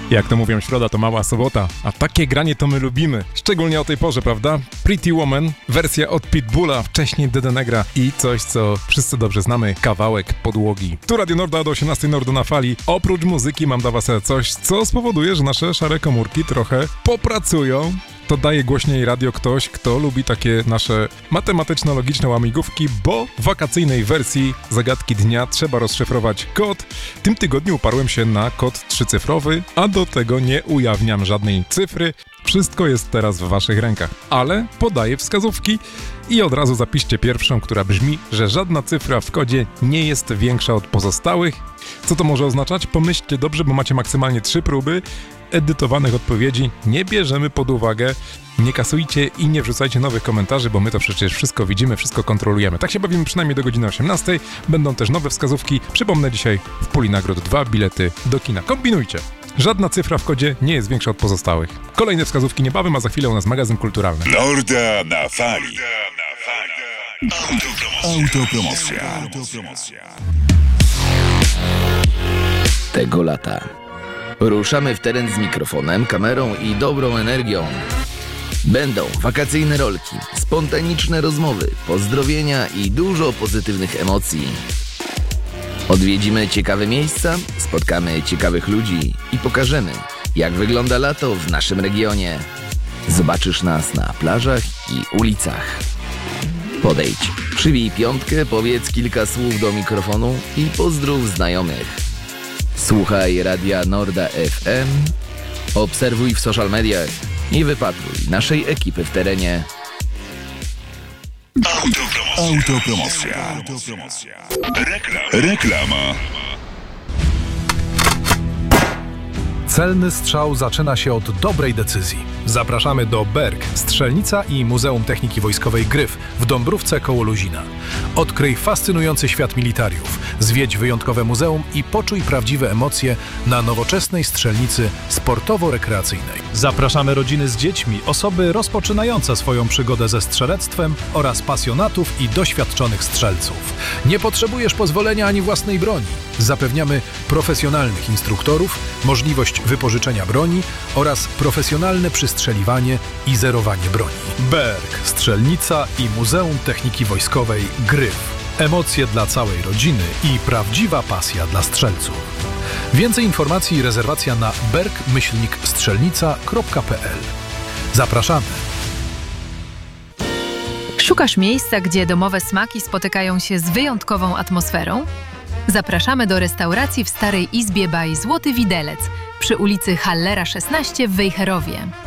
Jak to mówią, środa to mała sobota, a takie granie to my lubimy. Szczególnie o tej porze, prawda? Pretty Woman, wersja od Pitbulla, wcześniej Dede Negra i coś, co wszyscy dobrze znamy, kawałek podłogi. Tu Radio Norda do 18 Nordo na fali. Oprócz muzyki mam dla was coś, co spowoduje, że nasze szare komórki trochę popracują. To daje głośniej radio ktoś, kto lubi takie nasze matematyczno-logiczne łamigłówki, bo w wakacyjnej wersji zagadki dnia trzeba rozszyfrować kod. W tym tygodniu uparłem się na kod 3-cyfrowy, a do tego nie ujawniam żadnej cyfry. Wszystko jest teraz w waszych rękach, ale podaję wskazówki i od razu zapiszcie pierwszą, która brzmi, że żadna cyfra w kodzie nie jest większa od pozostałych. Co to może oznaczać? Pomyślcie dobrze, bo macie maksymalnie 3 próby. Edytowanych odpowiedzi nie bierzemy pod uwagę. Nie kasujcie i nie wrzucajcie nowych komentarzy, bo my to przecież wszystko widzimy, wszystko kontrolujemy. Tak się bawimy przynajmniej do godziny 18. Będą też nowe wskazówki. Przypomnę, dzisiaj w puli nagród 2 bilety do kina. Kombinujcie! Żadna cyfra w kodzie nie jest większa od pozostałych. Kolejne wskazówki niebawem, a za chwilę u nas magazyn kulturalny. Norda na fali. Autopromocja. Tego lata ruszamy w teren z mikrofonem, kamerą i dobrą energią. Będą wakacyjne rolki, spontaniczne rozmowy, pozdrowienia i dużo pozytywnych emocji. Odwiedzimy ciekawe miejsca, spotkamy ciekawych ludzi i pokażemy, jak wygląda lato w naszym regionie. Zobaczysz nas na plażach i ulicach. Podejdź, przybij piątkę, powiedz kilka słów do mikrofonu i pozdrów znajomych. Słuchaj Radia Norda FM, obserwuj w social mediach i wypatruj naszej ekipy w terenie. Autopromocja. Reklama. Celny strzał zaczyna się od dobrej decyzji. Zapraszamy do Berg, Strzelnica i Muzeum Techniki Wojskowej Gryf w Dąbrówce koło Luzina. Odkryj fascynujący świat militariów, zwiedź wyjątkowe muzeum i poczuj prawdziwe emocje na nowoczesnej strzelnicy sportowo-rekreacyjnej. Zapraszamy rodziny z dziećmi, osoby rozpoczynające swoją przygodę ze strzelectwem oraz pasjonatów i doświadczonych strzelców. Nie potrzebujesz pozwolenia ani własnej broni. Zapewniamy profesjonalnych instruktorów, możliwość wypożyczenia broni oraz profesjonalne przystrzeliwanie i zerowanie broni. Berg, Strzelnica i Muzeum Techniki Wojskowej Gryf. Emocje dla całej rodziny i prawdziwa pasja dla strzelców. Więcej informacji i rezerwacja na berg-strzelnica.pl. Zapraszamy! Szukasz miejsca, gdzie domowe smaki spotykają się z wyjątkową atmosferą? Zapraszamy do restauracji w Starej Izbie by Złoty Widelec przy ulicy Hallera 16 w Wejherowie.